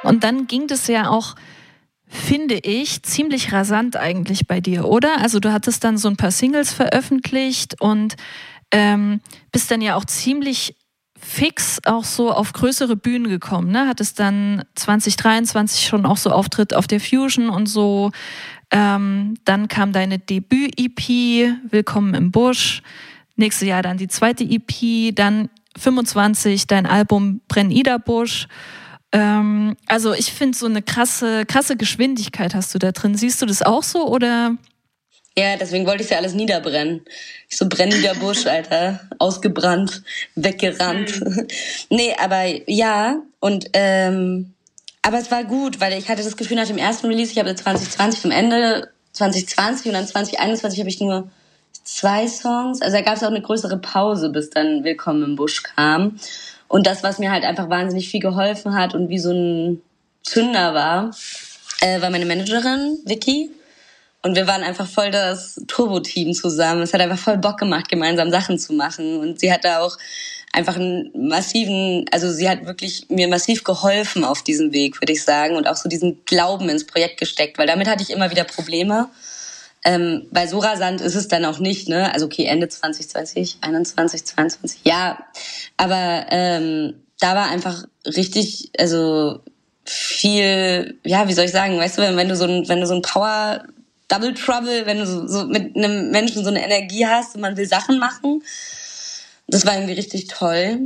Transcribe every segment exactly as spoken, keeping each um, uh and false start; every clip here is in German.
Und dann ging das ja auch, finde ich, ziemlich rasant eigentlich bei dir, oder? Also du hattest dann so ein paar Singles veröffentlicht und ähm, bist dann ja auch ziemlich fix auch so auf größere Bühnen gekommen, ne? Hattest dann zwanzig dreiundzwanzig schon auch so Auftritt auf der Fusion und so. Ähm, dann kam deine Debüt-E P, Willkommen im Busch. Nächstes Jahr dann die zweite E P, dann fünfundzwanzig dein Album Brenn Ida Busch. Ähm, also ich finde, so eine krasse, krasse Geschwindigkeit hast du da drin. Siehst du das auch so, oder? Ja, deswegen wollte ich ja alles niederbrennen. Ich so Brenn Ida Busch, Alter. Ausgebrannt, weggerannt. Mhm. Nee, aber ja, und ähm, aber es war gut, weil ich hatte das Gefühl nach dem ersten Release, ich habe zwanzig zwanzig am Ende zwanzig zwanzig und dann zwanzig einundzwanzig habe ich nur zwei Songs. Also da gab es auch eine größere Pause, bis dann Willkommen im Busch kam. Und das, was mir halt einfach wahnsinnig viel geholfen hat und wie so ein Zünder war, äh, war meine Managerin, Vicky. Und wir waren einfach voll das Turbo-Team zusammen. Es hat einfach voll Bock gemacht, gemeinsam Sachen zu machen. Und sie hat da auch einfach einen massiven, also sie hat wirklich mir massiv geholfen auf diesem Weg, würde ich sagen. Und auch so diesen Glauben ins Projekt gesteckt, weil damit hatte ich immer wieder Probleme. Ähm, bei so rasant ist es dann auch nicht, ne? Also okay, Ende zwanzig zwanzig, einundzwanzig, zweiundzwanzig, ja. Aber ähm, da war einfach richtig, also viel, ja, wie soll ich sagen, weißt du, wenn, wenn du so ein, wenn du so ein Power Double Trouble, wenn du so, so mit einem Menschen so eine Energie hast und man will Sachen machen, das war irgendwie richtig toll.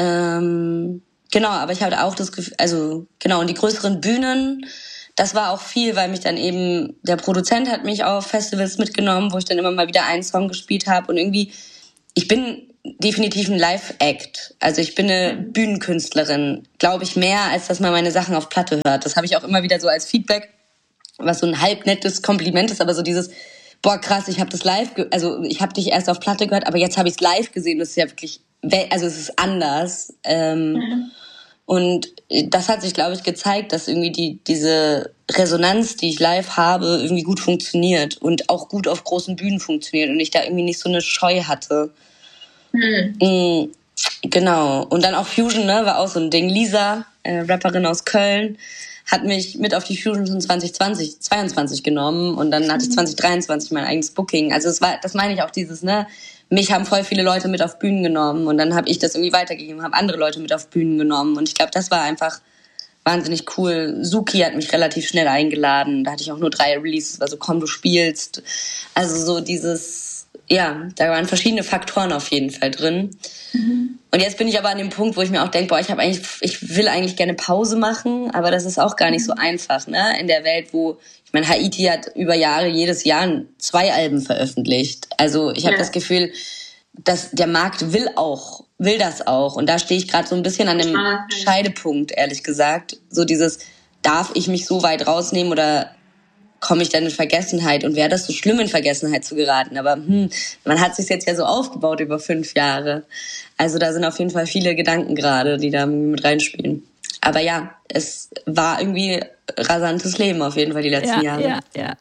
Ähm, genau, aber ich hatte auch das Gefühl, also genau, und die größeren Bühnen, das war auch viel, weil mich dann eben, der Produzent hat mich auf Festivals mitgenommen, wo ich dann immer mal wieder einen Song gespielt habe und irgendwie, ich bin definitiv ein Live-Act. Also ich bin eine Bühnenkünstlerin, glaube ich, mehr, als dass man meine Sachen auf Platte hört. Das habe ich auch immer wieder so als Feedback, was so ein halb nettes Kompliment ist, aber so dieses, boah krass, ich habe das live, ge- also ich habe dich erst auf Platte gehört, aber jetzt habe ich es live gesehen. Das ist ja wirklich, also es ist anders. Ähm, mhm. Und das hat sich, glaube ich, gezeigt, dass irgendwie die diese Resonanz, die ich live habe, irgendwie gut funktioniert und auch gut auf großen Bühnen funktioniert und ich da irgendwie nicht so eine Scheu hatte. Mhm. Mhm, genau. Und dann auch Fusion, ne, war auch so ein Ding. Lisa, äh, Rapperin aus Köln, hat mich mit auf die Fusion schon zwanzig zwanzig, zweiundzwanzig genommen und dann hatte ich zwanzig dreiundzwanzig mein eigenes Booking. Also es war, das meine ich auch dieses, ne, mich haben voll viele Leute mit auf Bühnen genommen und dann habe ich das irgendwie weitergegeben, habe andere Leute mit auf Bühnen genommen und ich glaube, das war einfach wahnsinnig cool. Suki hat mich relativ schnell eingeladen, da hatte ich auch nur drei Releases, also komm, du spielst. Also so dieses, ja, da waren verschiedene Faktoren auf jeden Fall drin. Mhm. Und jetzt bin ich aber an dem Punkt, wo ich mir auch denke, boah, ich habe eigentlich, ich will eigentlich gerne Pause machen, aber das ist auch gar nicht so einfach, ne? In der Welt, wo, ich meine, Haiti hat über Jahre jedes Jahr zwei Alben veröffentlicht. Also ich habe ja das Gefühl, dass der Markt will auch, will das auch. Und da stehe ich gerade so ein bisschen an dem Scheidepunkt, ehrlich gesagt. So dieses, darf ich mich so weit rausnehmen oder komme ich dann in Vergessenheit? Und wäre das so schlimm, in Vergessenheit zu geraten? Aber hm, man hat sich jetzt ja so aufgebaut über fünf Jahre. Also da sind auf jeden Fall viele Gedanken gerade, die da mit reinspielen. Aber ja, es war irgendwie rasantes Leben auf jeden Fall die letzten ja, Jahre. Ja, ja.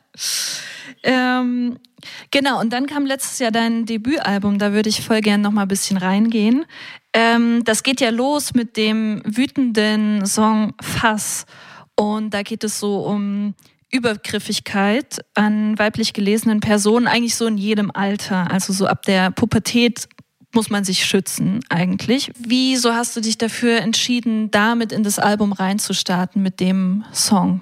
Ähm, genau, und dann kam letztes Jahr dein Debütalbum, da würde ich voll gern noch mal ein bisschen reingehen. Ähm, das geht ja los mit dem wütenden Song Fass. Und da geht es so um Übergriffigkeit an weiblich gelesenen Personen, eigentlich so in jedem Alter. Also so ab der Pubertät muss man sich schützen eigentlich. Wieso hast du dich dafür entschieden, damit in das Album reinzustarten mit dem Song?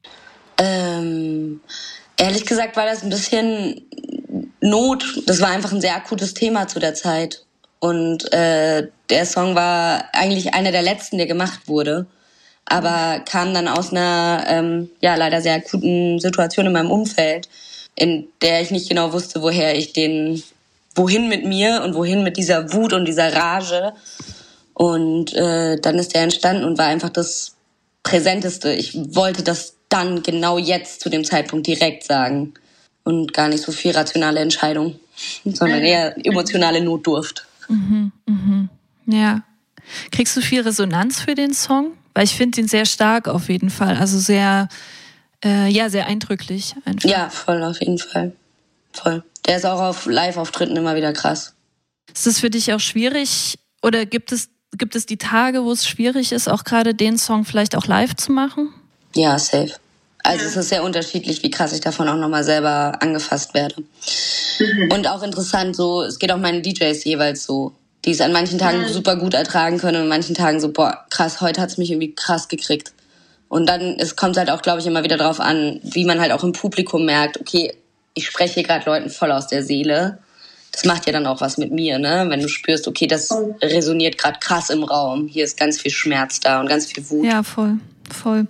Ähm, ehrlich gesagt war das ein bisschen Not. Das war einfach ein sehr akutes Thema zu der Zeit. Und äh, der Song war eigentlich einer der letzten, der gemacht wurde. Aber kam dann aus einer ähm, ja leider sehr akuten Situation in meinem Umfeld, in der ich nicht genau wusste, woher ich den, wohin mit mir und wohin mit dieser Wut und dieser Rage. Und äh, dann ist der entstanden und war einfach das Präsenteste. Ich wollte das dann genau jetzt zu dem Zeitpunkt direkt sagen und gar nicht so viel rationale Entscheidung, sondern eher emotionale Notdurft. Mhm, mhm. Ja. Kriegst du viel Resonanz für den Song? Weil ich finde ihn sehr stark auf jeden Fall. Also sehr, äh, ja, sehr eindrücklich einfach. Ja, voll, auf jeden Fall. Voll. Der ist auch auf Live-Auftritten immer wieder krass. Ist das für dich auch schwierig oder gibt es gibt es die Tage, wo es schwierig ist, auch gerade den Song vielleicht auch live zu machen? Ja, safe. Also es ist sehr unterschiedlich, wie krass ich davon auch nochmal selber angefasst werde. Mhm. Und auch interessant, so, es geht auch meinen D Js jeweils so, die es an manchen Tagen mhm. super gut ertragen können und an manchen Tagen so, boah, krass, heute hat's mich irgendwie krass gekriegt. Und dann, es kommt halt auch, glaube ich, immer wieder drauf an, wie man halt auch im Publikum merkt, okay, ich spreche hier gerade Leuten voll aus der Seele. Das macht ja dann auch was mit mir, ne? Wenn du spürst, okay, das resoniert gerade krass im Raum. Hier ist ganz viel Schmerz da und ganz viel Wut. Ja, voll, voll.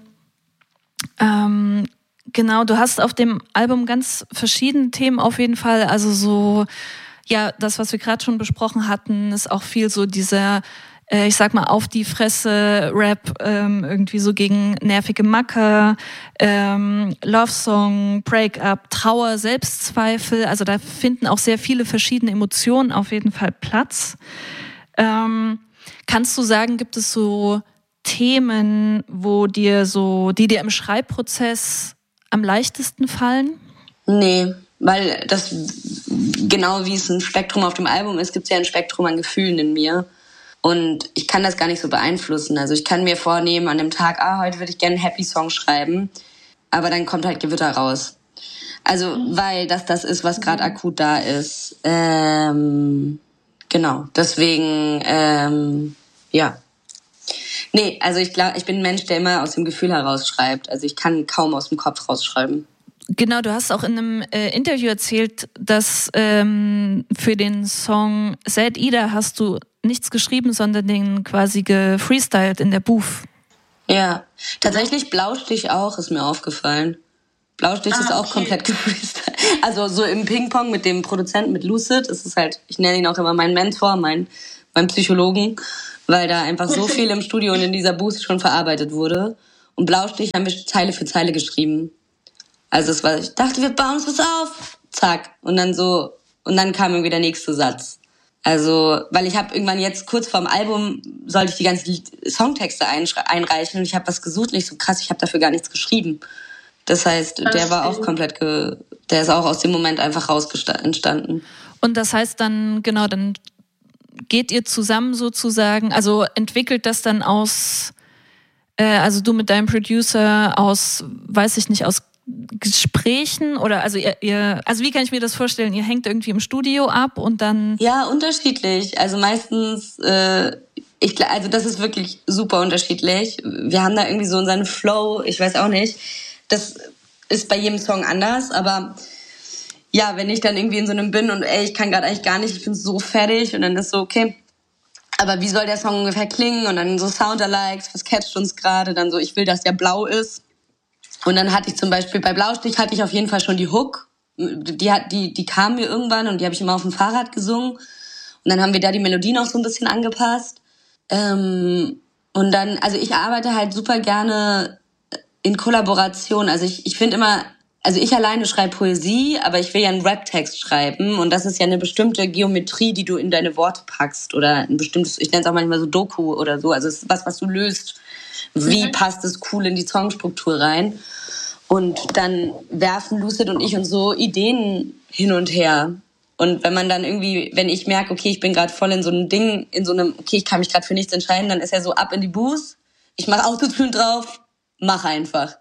Ähm, genau, du hast auf dem Album ganz verschiedene Themen auf jeden Fall. Also so, ja, das, was wir gerade schon besprochen hatten, ist auch viel so dieser, äh, ich sag mal, auf die Fresse Rap, ähm, irgendwie so gegen nervige Macke, ähm, Love-Song, Break-up, Trauer, Selbstzweifel. Also da finden auch sehr viele verschiedene Emotionen auf jeden Fall Platz. Ähm, kannst du sagen, gibt es so Themen, wo dir so, die dir im Schreibprozess am leichtesten fallen? Nee, weil das, genau wie es ein Spektrum auf dem Album ist, gibt es ja ein Spektrum an Gefühlen in mir. Und ich kann das gar nicht so beeinflussen. Also ich kann mir vornehmen an dem Tag, ah, heute würde ich gerne einen Happy-Song schreiben, aber dann kommt halt Gewitter raus. Also, weil das das ist, was gerade akut da ist. Ähm, genau, deswegen, ähm, ja. Nee, also ich glaube, ich bin ein Mensch, der immer aus dem Gefühl heraus schreibt. Also ich kann kaum aus dem Kopf rausschreiben. Genau, du hast auch in einem äh, Interview erzählt, dass ähm, für den Song Sad Ida hast du nichts geschrieben, sondern den quasi gefreestylt in der Booth. Ja, tatsächlich Blaustich auch, ist mir aufgefallen. Blaustich ah, ist auch okay. komplett gefreestylt. Also so im Ping-Pong mit dem Produzenten, mit Lucid, ist es halt, ich nenne ihn auch immer meinen Mentor, mein, mein Psychologen, weil da einfach so viel im Studio und in dieser Booth schon verarbeitet wurde. Und Blaustich haben wir Zeile für Zeile geschrieben. Also es war, ich dachte, wir bauen uns was auf. Zack. Und dann so, und dann kam irgendwie der nächste Satz. Also, weil ich habe irgendwann jetzt kurz vorm Album sollte ich die ganzen Songtexte einreichen und ich habe was gesucht und ich so krass, ich habe dafür gar nichts geschrieben. Das heißt, der war auch komplett, ge, der ist auch aus dem Moment einfach raus entstanden. Und das heißt dann, genau, dann geht ihr zusammen sozusagen, also entwickelt das dann aus, äh, also du mit deinem Producer aus, weiß ich nicht, aus Gesprächen oder also ihr, ihr, also wie kann ich mir das vorstellen? Ihr hängt irgendwie im Studio ab und dann... Ja, unterschiedlich. Also meistens, äh, ich, also das ist wirklich super unterschiedlich. Wir haben da irgendwie so unseren Flow, ich weiß auch nicht. Das ist bei jedem Song anders, aber ja, wenn ich dann irgendwie in so einem bin und ey, ich kann gerade eigentlich gar nicht, ich bin so fertig und dann ist so, okay, aber wie soll der Song ungefähr klingen? Und dann so Sound-alikes, was catcht uns gerade? Dann so, ich will, dass der blau ist. Und dann hatte ich zum Beispiel, bei Blaustich hatte ich auf jeden Fall schon die Hook. Die, hat, die, die kam mir irgendwann und die habe ich immer auf dem Fahrrad gesungen. Und dann haben wir da die Melodie noch so ein bisschen angepasst. Ähm, und dann, also ich arbeite halt super gerne in Kollaboration. Also ich, ich finde immer, also ich alleine schreibe Poesie, aber ich will ja einen Rap-Text schreiben. Und das ist ja eine bestimmte Geometrie, die du in deine Worte packst. Oder ein bestimmtes, ich nenne es auch manchmal so Doku oder so. Also es ist was, was du löst. Wie passt es cool in die Songstruktur rein? Und dann werfen Lucid und ich uns so Ideen hin und her. Und wenn man dann irgendwie, wenn ich merke, okay, ich bin gerade voll in so einem Ding, in so einem, okay, ich kann mich gerade für nichts entscheiden, dann ist er so ab in die Booth. Ich mache Autotune drauf, mach einfach.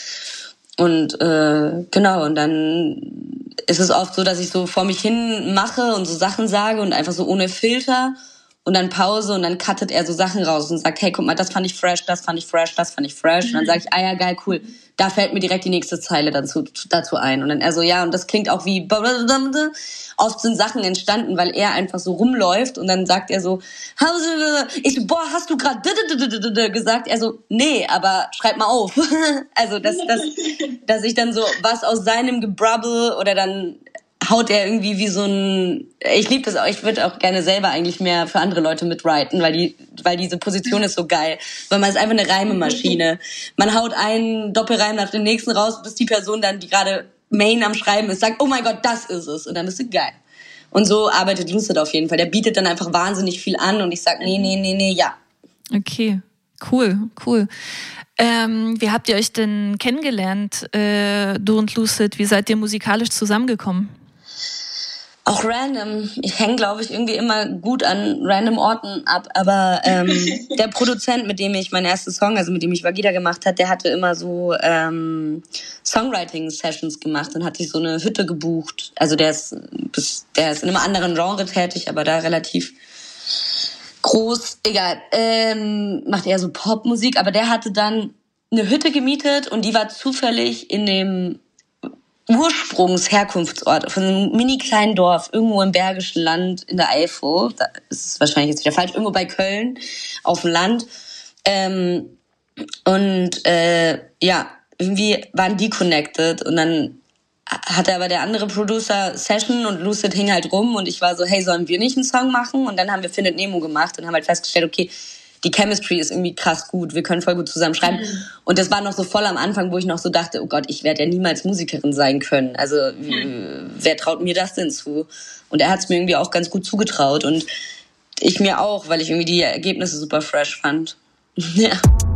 Und äh, genau, und dann ist es oft so, dass ich so vor mich hin mache und so Sachen sage und einfach so ohne Filter. Und dann Pause und dann cuttet er so Sachen raus und sagt, hey, guck mal, das fand ich fresh, das fand ich fresh, das fand ich fresh. Und dann sage ich, ah ja, geil, cool. Da fällt mir direkt die nächste Zeile dazu, dazu ein. Und dann er so, ja, und das klingt auch wie... Oft sind Sachen entstanden, weil er einfach so rumläuft und dann sagt er so, ich so, boah, hast du gerade gesagt? Er so, nee, aber schreib mal auf. Also, dass, dass, dass ich dann so was aus seinem Gebrabbel oder dann... haut er irgendwie wie so ein, ich liebe das auch, ich würde auch gerne selber eigentlich mehr für andere Leute mitwriten, weil die, weil diese Position ist so geil, weil man ist einfach eine Reimemaschine. Man haut einen Doppelreim nach dem nächsten raus, bis die Person dann, die gerade Main am Schreiben ist, sagt, oh mein Gott, das ist es, und dann ist es geil. Und so arbeitet Lucid auf jeden Fall, der bietet dann einfach wahnsinnig viel an und ich sag, nee, nee, nee, nee, ja. Okay, cool, cool. Ähm, wie habt ihr euch denn kennengelernt, äh, du und Lucid, wie seid ihr musikalisch zusammengekommen? Auch random. Ich hänge, glaube ich, irgendwie immer gut an random Orten ab. Aber ähm, der Produzent, mit dem ich meinen ersten Song, also mit dem ich Vagida gemacht hat, der hatte immer so ähm, Songwriting-Sessions gemacht und hat sich so eine Hütte gebucht. Also der ist, der ist in einem anderen Genre tätig, aber da relativ groß. Egal. Ähm, macht eher so Popmusik. Aber der hatte dann eine Hütte gemietet und die war zufällig in dem Ursprungsherkunftsort von einem mini kleinen Dorf irgendwo im Bergischen Land in der Eifel. Da ist es wahrscheinlich jetzt wieder falsch, irgendwo bei Köln auf dem Land. Ähm, und äh, ja, irgendwie waren die connected und dann hatte aber der andere Producer Session und Lucid hing halt rum und ich war so, hey, sollen wir nicht einen Song machen? Und dann haben wir Findet Nemo gemacht und haben halt festgestellt, okay, die Chemistry ist irgendwie krass gut, wir können voll gut zusammen schreiben. Mhm. Und das war noch so voll am Anfang, wo ich noch so dachte, oh Gott, ich werde ja niemals Musikerin sein können. Also mhm. wer traut mir das denn zu? Und er hat es mir irgendwie auch ganz gut zugetraut und ich mir auch, weil ich irgendwie die Ergebnisse super fresh fand. Ja.